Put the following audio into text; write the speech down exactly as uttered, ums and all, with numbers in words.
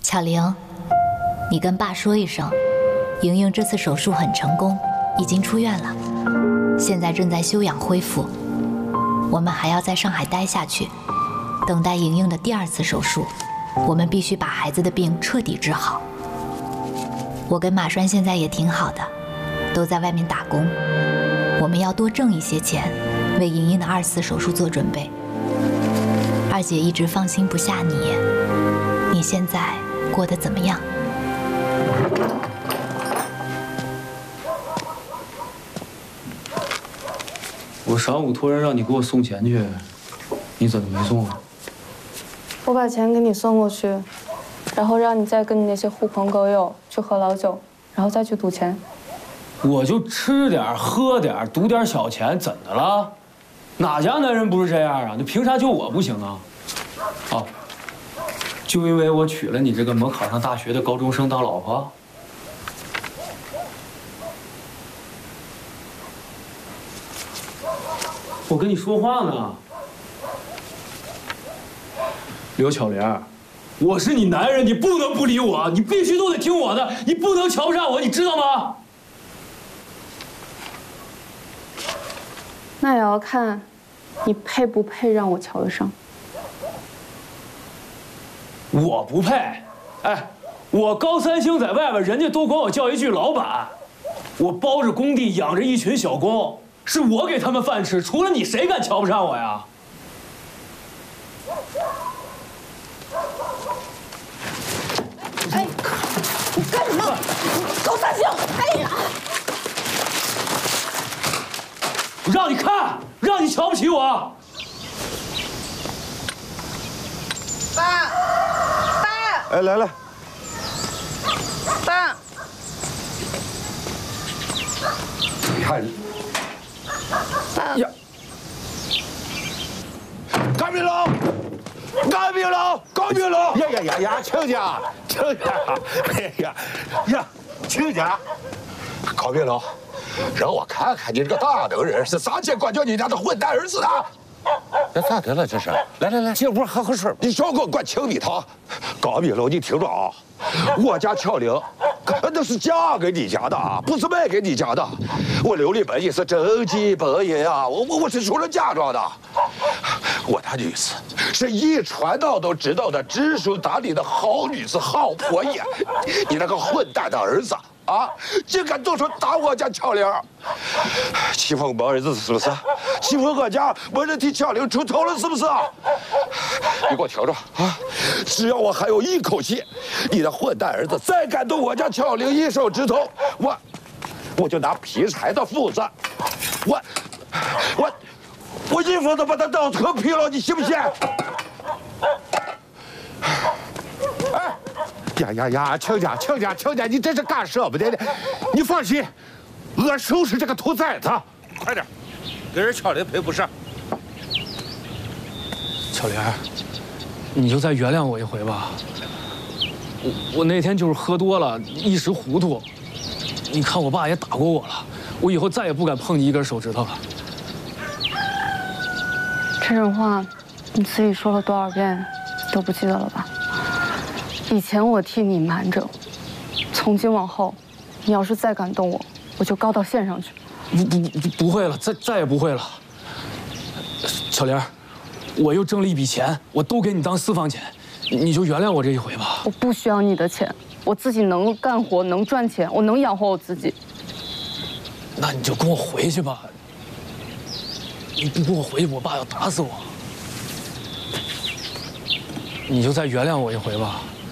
巧玲，你跟爸说一声，莹莹这次手术很成功，已经出院了，现在正在休养恢复。我们还要在上海待下去，等待莹莹的第二次手术。我们必须把孩子的病彻底治好。我跟马栓现在也挺好的，都在外面打工。我们要多挣一些钱，为莹莹的二次手术做准备。二姐一直放心不下你，你现在过得怎么样？ 我上午托人让你给我送钱去，你怎么没送啊？ 我把钱给你送过去，然后让你再跟你那些狐朋狗友去喝老酒，然后再去赌钱。 我就吃点喝点赌点小钱，怎的了？哪家男人不是这样啊？你凭啥就我不行啊？啊，就因为我娶了你这个没考上大学的高中生当老婆？我跟你说话呢。刘巧玲，我是你男人，你不能不理我，你必须都得听我的，你不能瞧不上我，你知道吗？ 那也要看，你配不配让我瞧得上。 我不配，哎，我高三星在外边，人家都管我叫一句老板，我包着工地养着一群小工，是我给他们饭吃，除了你，谁敢瞧不上我呀？ 哎，你干什么？高三星！哎呀！ 让你看，让你瞧不起我。 爸，爸！ 哎，来来。 爸。 你看， 爸呀！干病了！干病了！干病了！呀呀呀呀！亲家，亲家！哎呀呀，亲家！高病了，让我看看你这个大能人是咋接管教你家的混蛋儿子的。这咋的了？这是？来来来，进屋喝口水。你少给我灌青米汤。高病了，你听着啊，我家巧玲，那是嫁给你家的，不是卖给你家的。我刘立本也是正经本人啊，我我我是出了嫁妆的。我大女子是一传道都知道的知书达理的好女子、好婆爷。你那个混蛋的儿子啊，竟敢动手打我家巧玲，欺负我儿子是不是？欺负我家没人替巧玲出头了是不是？你给我听着啊！只要我还有一口气，你的混蛋儿子再敢动我家巧玲一手指头，我我就拿劈柴的斧子，我我。我一斧子把他脑壳劈了，你信不信？哎，呀呀呀！亲家，亲家，亲家，你这是干什么的？你放心，我收拾这个兔崽子，快点，给人巧玲赔不是。 巧玲，你就再原谅我一回吧。我我那天就是喝多了，一时糊涂。你看我爸也打过我了，我以后再也不敢碰你一根手指头了。 这种话，你自己说了多少遍，都不记得了吧？以前我替你瞒着，从今往后，你要是再敢动我，我就告到县上去。 不不不不会了，再再也不会了。巧玲，我又挣了一笔钱，我都给你当私房钱，你就原谅我这一回吧。 我不需要你的钱，我自己能干活，能赚钱，我能养活我自己。 那你就跟我回去吧。你不跟我回去，我爸要打死我。你就再原谅我一回吧。